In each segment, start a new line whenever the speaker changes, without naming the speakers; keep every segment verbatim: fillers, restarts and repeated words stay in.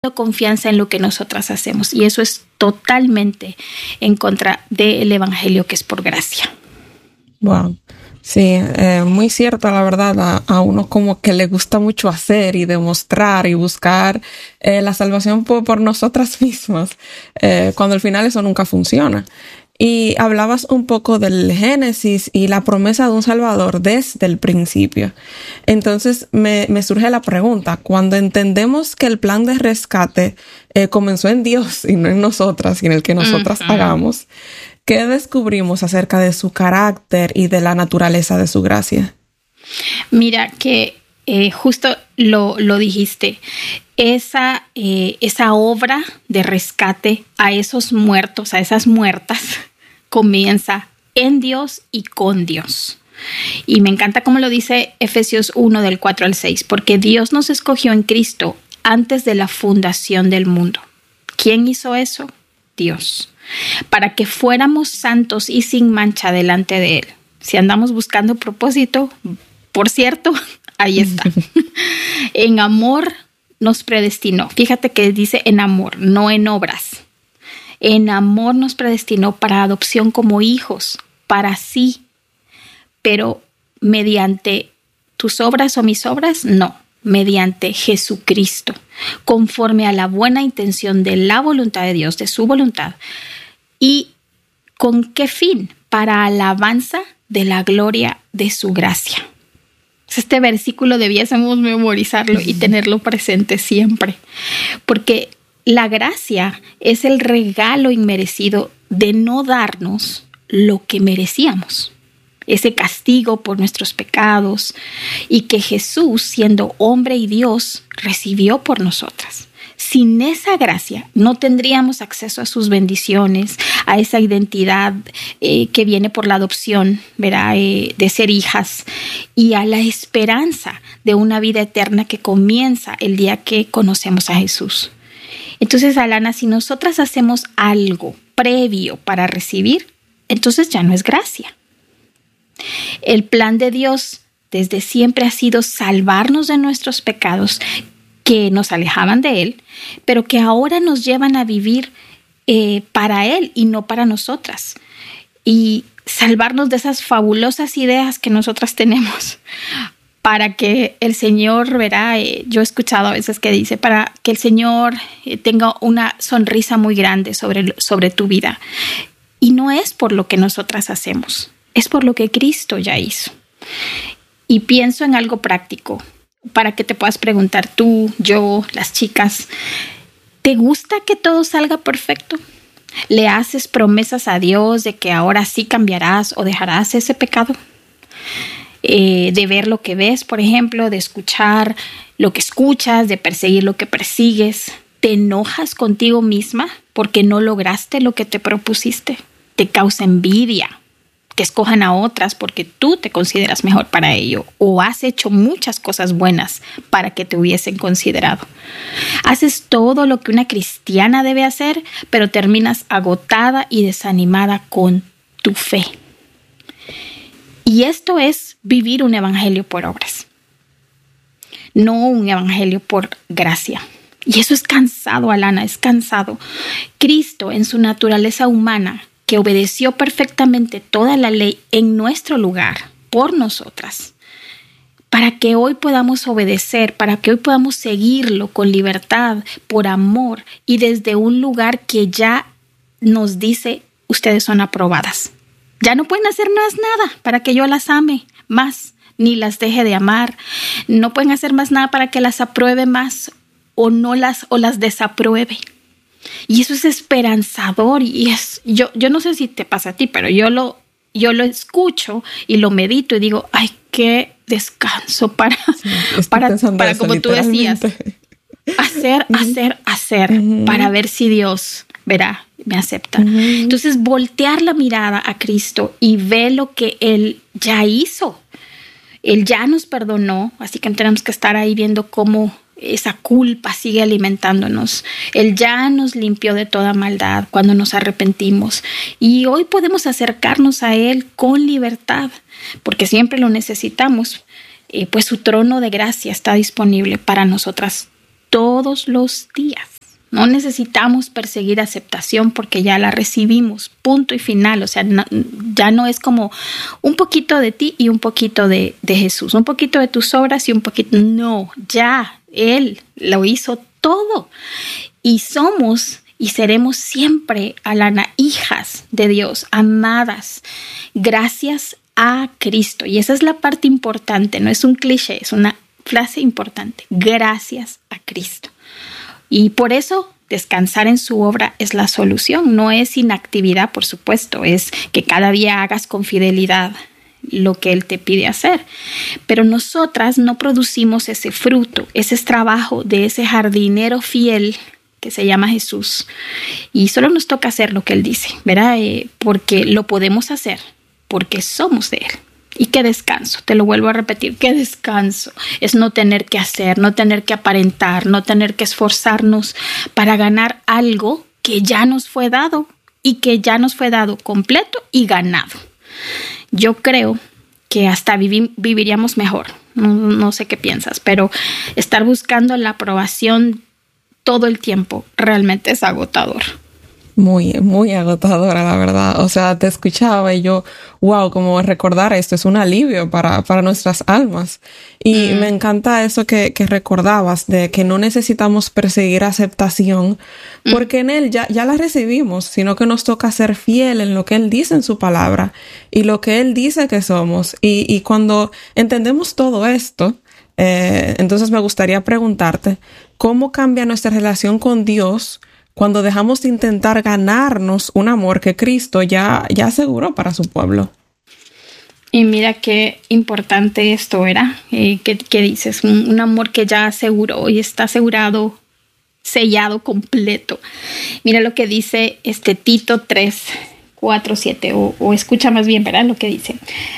confianza en lo que nosotras hacemos. Y eso es totalmente en contra del evangelio que es por gracia.
Wow. Sí, eh, muy cierto, la verdad. A, a uno como que le gusta mucho hacer y demostrar y buscar eh, la salvación por, por nosotras mismas, eh, cuando al final eso nunca funciona. Y hablabas un poco del Génesis y la promesa de un Salvador desde el principio. Entonces me, me surge la pregunta, cuando entendemos que el plan de rescate eh, comenzó en Dios y no en nosotras y en el que nosotras uh-huh. hagamos, ¿qué descubrimos acerca de su carácter y de la naturaleza de su gracia?
Mira que eh, justo lo, lo dijiste, esa, eh, esa obra de rescate a esos muertos, a esas muertas, comienza en Dios y con Dios. Y me encanta cómo lo dice Efesios uno del cuatro al seis, porque Dios nos escogió en Cristo antes de la fundación del mundo. ¿Quién hizo eso? Dios. Para que fuéramos santos y sin mancha delante de Él. Si andamos buscando propósito, por cierto, ahí está. En amor nos predestinó. Fíjate que dice en amor, no en obras. En amor nos predestinó para adopción como hijos, para sí. Pero mediante tus obras o mis obras, no. Mediante Jesucristo, conforme a la buena intención de la voluntad de Dios, de su voluntad. ¿Y con qué fin? Para alabanza de la gloria de su gracia. Este versículo debiésemos memorizarlo y tenerlo presente siempre, porque la gracia es el regalo inmerecido de no darnos lo que merecíamos, ese castigo por nuestros pecados, y que Jesús, siendo hombre y Dios, recibió por nosotras. Sin esa gracia no tendríamos acceso a sus bendiciones, a esa identidad eh, que viene por la adopción, ¿verdad? Eh, de ser hijas, y a la esperanza de una vida eterna que comienza el día que conocemos a Jesús. Entonces, Alana, si nosotras hacemos algo previo para recibir, entonces ya no es gracia. El plan de Dios desde siempre ha sido salvarnos de nuestros pecados que nos alejaban de Él, pero que ahora nos llevan a vivir eh, para Él y no para nosotras. Y salvarnos de esas fabulosas ideas que nosotras tenemos para que el Señor, verá, eh, yo he escuchado a veces que dice, para que el Señor eh, tenga una sonrisa muy grande sobre, sobre tu vida. Y no es por lo que nosotras hacemos, es por lo que Cristo ya hizo. Y pienso en algo práctico, para que te puedas preguntar tú, yo, las chicas, ¿te gusta que todo salga perfecto? ¿Le haces promesas a Dios de que ahora sí cambiarás o dejarás ese pecado? Eh, de ver lo que ves, por ejemplo, de escuchar lo que escuchas, de perseguir lo que persigues. ¿Te enojas contigo misma porque no lograste lo que te propusiste? ¿Te causa envidia que escojan a otras porque tú te consideras mejor para ello? ¿O has hecho muchas cosas buenas para que te hubiesen considerado? Haces todo lo que una cristiana debe hacer, pero terminas agotada y desanimada con tu fe. Y esto es vivir un evangelio por obras, no un evangelio por gracia. Y eso es cansado, Alana, es cansado. Cristo, en su naturaleza humana, que obedeció perfectamente toda la ley en nuestro lugar, por nosotras, para que hoy podamos obedecer, para que hoy podamos seguirlo con libertad, por amor y desde un lugar que ya nos dice, ustedes son aprobadas. Ya no pueden hacer más nada para que yo las ame más, ni las deje de amar. No pueden hacer más nada para que las apruebe más o no las, o las desapruebe. Y eso es esperanzador y es, yo, yo no sé si te pasa a ti, pero yo lo, yo lo escucho y lo medito y digo, ay, qué descanso para,
sí,
para, para como tú decías, hacer, uh-huh. hacer, hacer, uh-huh. para ver si Dios, verá, me acepta. Uh-huh. Entonces, voltear la mirada a Cristo y ver lo que Él ya hizo. Él ya nos perdonó, así que tenemos que estar ahí viendo cómo esa culpa sigue alimentándonos. Él ya nos limpió de toda maldad cuando nos arrepentimos. Y hoy podemos acercarnos a Él con libertad, porque siempre lo necesitamos. Eh, pues su trono de gracia está disponible para nosotras todos los días. No necesitamos perseguir aceptación porque ya la recibimos, punto y final. O sea, no, ya no es como un poquito de ti y un poquito de, de Jesús, un poquito de tus obras y un poquito. No, ya Él lo hizo todo. Y somos y seremos siempre, Alana, hijas de Dios, amadas, gracias a Cristo. Y esa es la parte importante, no es un cliché, es una frase importante. Gracias a Cristo. Y por eso descansar en su obra es la solución. No es inactividad, por supuesto, es que cada día hagas con fidelidad lo que Él te pide hacer. Pero nosotras no producimos ese fruto, ese es trabajo de ese jardinero fiel que se llama Jesús. Y solo nos toca hacer lo que Él dice, ¿verdad? Eh, porque lo podemos hacer, porque somos de Él. Y qué descanso, te lo vuelvo a repetir, qué descanso es no tener que hacer, no tener que aparentar, no tener que esforzarnos para ganar algo que ya nos fue dado y que ya nos fue dado completo y ganado. Yo creo que hasta vivi- viviríamos mejor, no, no sé qué piensas, pero estar buscando la aprobación todo el tiempo realmente es agotador.
Muy, muy agotadora, la verdad. O sea, te escuchaba y yo, wow, como recordar esto es un alivio para, para nuestras almas. Y mm. me encanta eso que, que recordabas, de que no necesitamos perseguir aceptación, mm. porque en Él ya, ya la recibimos, sino que nos toca ser fiel en lo que Él dice en su palabra y lo que Él dice que somos. Y, y cuando entendemos todo esto, eh, entonces me gustaría preguntarte, ¿cómo cambia nuestra relación con Dios cuando dejamos de intentar ganarnos un amor que Cristo ya, ya aseguró para su pueblo?
Y mira qué importante esto era, eh, que, que dices, un, un amor que ya aseguró y está asegurado, sellado completo. Mira lo que dice este Tito tres, cuatro, siete, o, o escucha más bien, ¿verdad? Lo que dice.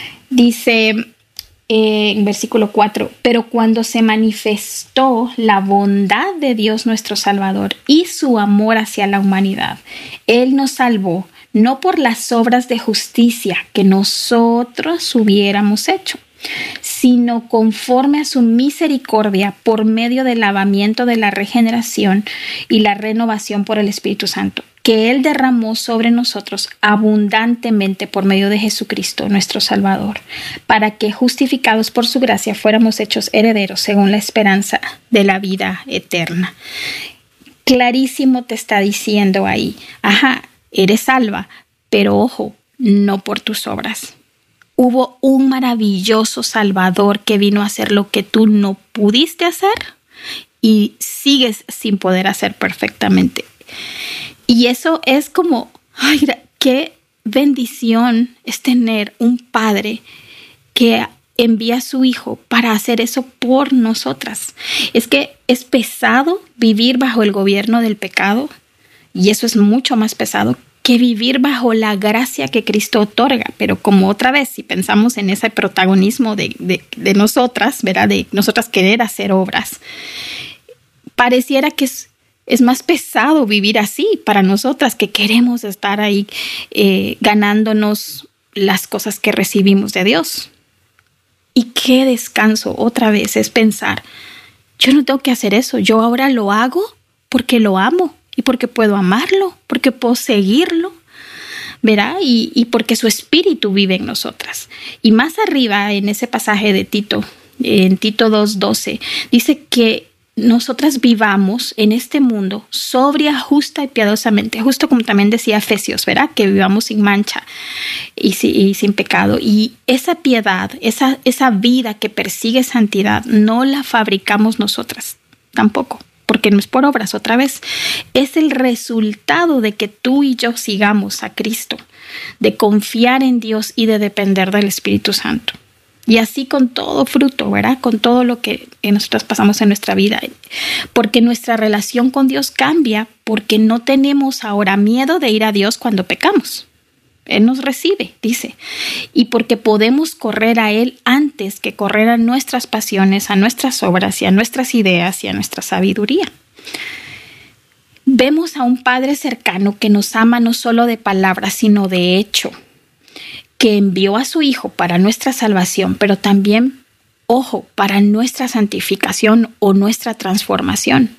Dice eh, en versículo cuatro, pero cuando se manifestó la bondad de Dios nuestro Salvador y su amor hacia la humanidad, Él nos salvó no por las obras de justicia que nosotros hubiéramos hecho, sino conforme a su misericordia por medio del lavamiento de la regeneración y la renovación por el Espíritu Santo, que Él derramó sobre nosotros abundantemente por medio de Jesucristo, nuestro Salvador, para que, justificados por su gracia, fuéramos hechos herederos según la esperanza de la vida eterna. Clarísimo te está diciendo ahí, ajá, eres salva, pero ojo, no por tus obras. Hubo un maravilloso Salvador que vino a hacer lo que tú no pudiste hacer y sigues sin poder hacer perfectamente. Y eso es como, ay, qué bendición es tener un Padre que envía a su Hijo para hacer eso por nosotras. Es que es pesado vivir bajo el gobierno del pecado, y eso es mucho más pesado que vivir bajo la gracia que Cristo otorga. Pero como otra vez, si pensamos en ese protagonismo de, de, de nosotras, ¿verdad? De nosotras querer hacer obras, pareciera que es, es más pesado vivir así para nosotras que queremos estar ahí eh, ganándonos las cosas que recibimos de Dios. Y qué descanso otra vez es pensar, yo no tengo que hacer eso, yo ahora lo hago porque lo amo. Y porque puedo amarlo, porque puedo seguirlo, ¿verdad? Y, y porque su espíritu vive en nosotras. Y más arriba, en ese pasaje de Tito, en Tito dos doce, dice que nosotras vivamos en este mundo sobria, justa y piadosamente, justo como también decía Efesios, ¿verdad? Que vivamos sin mancha y, y sin pecado. Y esa piedad, esa, esa vida que persigue santidad, no la fabricamos nosotras tampoco, porque no es por obras, otra vez. Es el resultado de que tú y yo sigamos a Cristo, de confiar en Dios y de depender del Espíritu Santo. Y así con todo fruto, ¿verdad? Con todo lo que nosotros pasamos en nuestra vida. Porque nuestra relación con Dios cambia, porque no tenemos ahora miedo de ir a Dios cuando pecamos. Él nos recibe, dice. Y porque podemos correr a Él antes que correr a nuestras pasiones, a nuestras obras y a nuestras ideas y a nuestra sabiduría. Vemos a un Padre cercano que nos ama no solo de palabras, sino de hecho, que envió a su Hijo para nuestra salvación, pero también, ojo, para nuestra santificación o nuestra transformación.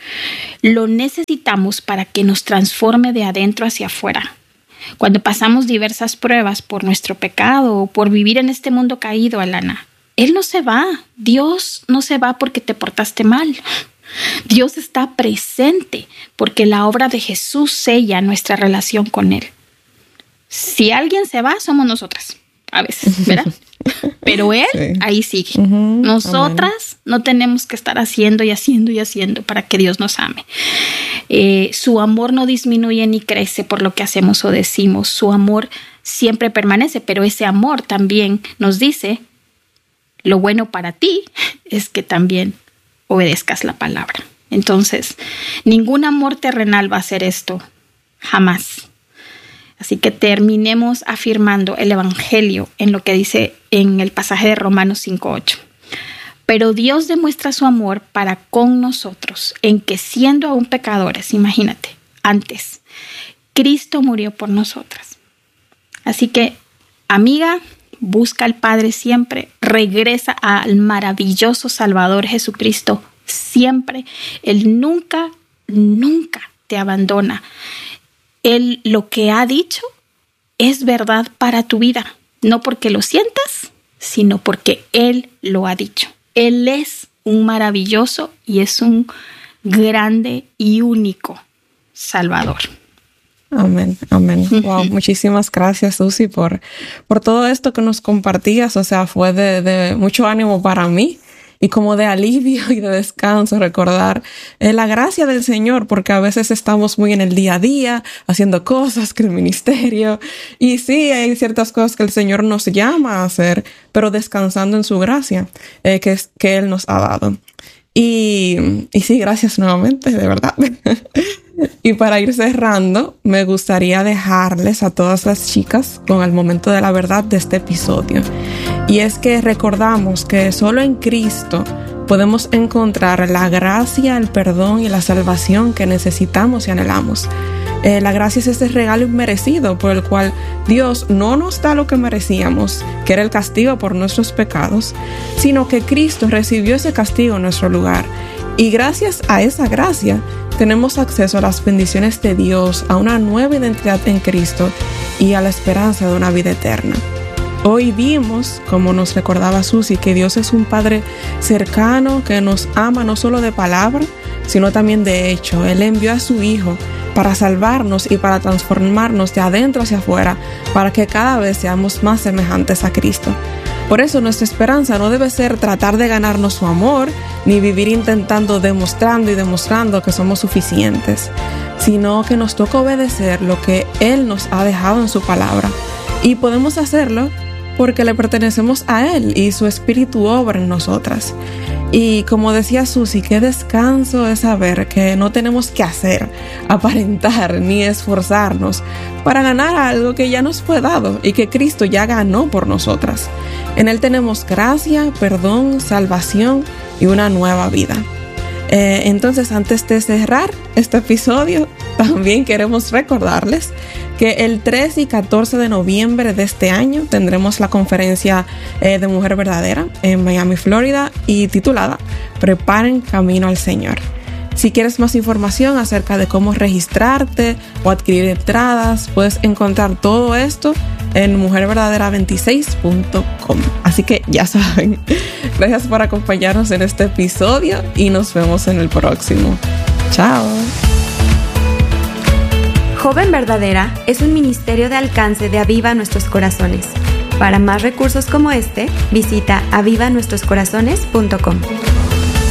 Lo necesitamos para que nos transforme de adentro hacia afuera. Cuando pasamos diversas pruebas por nuestro pecado o por vivir en este mundo caído, Alana, Él no se va. Dios no se va porque te portaste mal. Dios está presente porque la obra de Jesús sella nuestra relación con Él. Si alguien se va, somos nosotras, a veces, ¿verdad? Pero Él sí. ahí sigue. Uh-huh. Nosotras Amén. No tenemos que estar haciendo y haciendo y haciendo para que Dios nos ame. Eh, su amor no disminuye ni crece por lo que hacemos o decimos. Su amor siempre permanece, pero ese amor también nos dice, lo bueno para ti es que también obedezcas la palabra. Entonces, ningún amor terrenal va a hacer esto, jamás. Así que terminemos afirmando el Evangelio en lo que dice en el pasaje de Romanos cinco ocho. Pero Dios demuestra su amor para con nosotros, en que siendo aún pecadores, imagínate, antes, Cristo murió por nosotras. Así que, amiga, busca al Padre siempre, regresa al maravilloso Salvador Jesucristo siempre. Él nunca, nunca te abandona. Él lo que ha dicho es verdad para tu vida, no porque lo sientas, sino porque Él lo ha dicho. Él es un maravilloso y es un grande y único Salvador.
Amén, amén. Wow, muchísimas gracias, Susi, por, por todo esto que nos compartías. O sea, fue de, de mucho ánimo para mí y como de alivio y de descanso recordar eh, la gracia del Señor, porque a veces estamos muy en el día a día haciendo cosas que el ministerio, y sí, hay ciertas cosas que el Señor nos llama a hacer, pero descansando en su gracia eh, que, es, que Él nos ha dado. Y, y sí, gracias nuevamente, de verdad. Y para ir cerrando, me gustaría dejarles a todas las chicas con el momento de la verdad de este episodio. Y es que recordamos que solo en Cristo podemos encontrar la gracia, el perdón y la salvación que necesitamos y anhelamos. Eh, la gracia es ese regalo inmerecido por el cual Dios no nos da lo que merecíamos, que era el castigo por nuestros pecados, sino que Cristo recibió ese castigo en nuestro lugar. Y gracias a esa gracia tenemos acceso a las bendiciones de Dios, a una nueva identidad en Cristo y a la esperanza de una vida eterna. Hoy vimos, como nos recordaba Susi, que Dios es un Padre cercano que nos ama no solo de palabra, sino también de hecho. Él envió a su Hijo para salvarnos y para transformarnos de adentro hacia afuera, para que cada vez seamos más semejantes a Cristo. Por eso nuestra esperanza no debe ser tratar de ganarnos su amor, ni vivir intentando demostrando y demostrando que somos suficientes, sino que nos toca obedecer lo que Él nos ha dejado en su palabra. Y podemos hacerlo porque le pertenecemos a Él y su Espíritu obra en nosotras. Y como decía Susi, qué descanso es saber que no tenemos que hacer, aparentar ni esforzarnos para ganar algo que ya nos fue dado y que Cristo ya ganó por nosotras. En Él tenemos gracia, perdón, salvación y una nueva vida. Eh, entonces, antes de cerrar este episodio, también queremos recordarles que el trece y catorce de noviembre de este año tendremos la conferencia eh, de Mujer Verdadera en Miami, Florida, y titulada Preparen Camino al Señor. Si quieres más información acerca de cómo registrarte o adquirir entradas, puedes encontrar todo esto en mujer verdadera veintiséis punto com. Así que ya saben, gracias por acompañarnos en este episodio y nos vemos en el próximo. Chao.
Joven Verdadera es un ministerio de alcance de Aviva Nuestros Corazones. Para más recursos como este, visita aviva nuestros corazones punto com.